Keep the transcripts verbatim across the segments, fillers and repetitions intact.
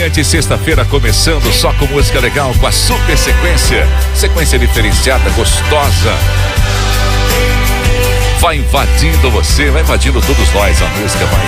Manhante, sexta-feira começando só com música legal, com a super sequência. Sequência diferenciada, gostosa. Vai invadindo você, vai invadindo todos nós. A música vai,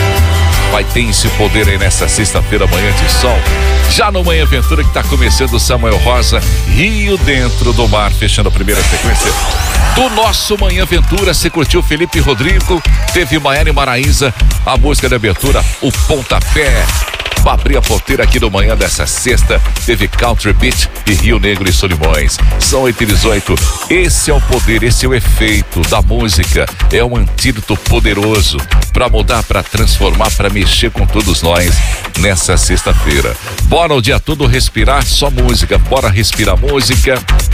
vai ter esse poder aí nessa sexta-feira, manhã de sol. Já no Manhã Aventura que tá começando, Samuel Rosa, Rio Dentro do Mar, fechando a primeira sequência do nosso Manhã Aventura. Você curtiu Felipe Rodrigo, teve Maiara e Maraísa, a música de abertura, o pontapé. Pra abrir a porteira aqui do manhã dessa sexta, teve Country Beat e Rio Negro e Solimões. São oito e dezoito. Esse é o poder, esse é o efeito da música. É um antídoto poderoso pra mudar, pra transformar, pra mexer com todos nós nessa sexta-feira. Bora o dia todo respirar só música. Bora respirar música.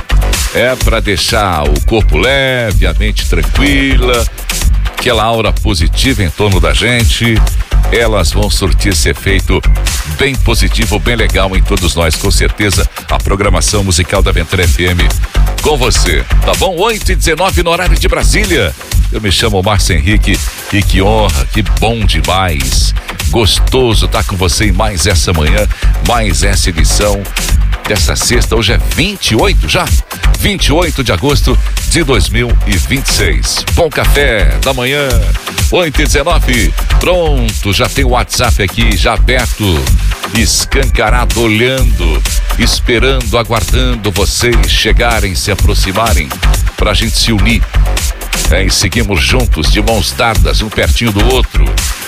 É pra deixar o corpo leve, a mente tranquila, aquela aura positiva em torno da gente. Elas vão surtir esse efeito bem positivo, bem legal em todos nós, com certeza. A programação musical da Aventura F M com você, tá bom? oito e dezenove no horário de Brasília. Eu me chamo Márcio Henrique e que honra, que bom demais. Gostoso estar com você em mais essa manhã, mais essa edição dessa sexta. Hoje é vinte e oito já, vinte e oito de agosto de dois mil e vinte e seis. Bom café da manhã, oito e dezenove. Pronto, já tem o WhatsApp aqui, já aberto, escancarado, olhando, esperando, aguardando vocês chegarem, se aproximarem, pra gente se unir. É, e seguimos juntos, de mãos dadas, um pertinho do outro,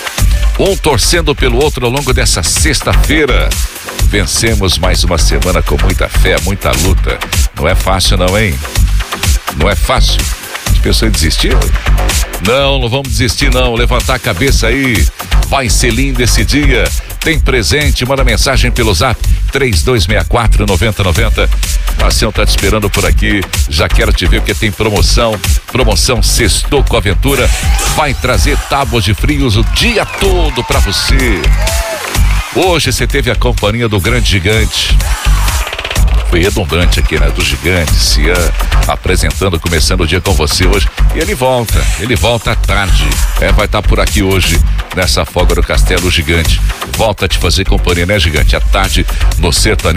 um torcendo pelo outro ao longo dessa sexta-feira. Vencemos mais uma semana com muita fé, muita luta. Não é fácil não, hein? Não é fácil. As pessoas desistiram? Não, não vamos desistir não. Levantar a cabeça aí. Vai ser lindo esse dia. Tem presente, manda mensagem pelo zap três dois seis quatro nove zero nove zero. Marcião tá te esperando por aqui. Já quero te ver porque tem promoção. Promoção Sextou com Aventura. Vai trazer tábuas de frios o dia todo pra você. Hoje você teve a companhia do grande gigante. Foi redundante aqui, né? Do gigante, Cian, apresentando, começando o dia com você hoje. E ele volta, ele volta à tarde. É, vai estar por aqui hoje, nessa folga do Castelo Gigante. Volta a te fazer companhia, né, gigante? À tarde, no Sertanejo.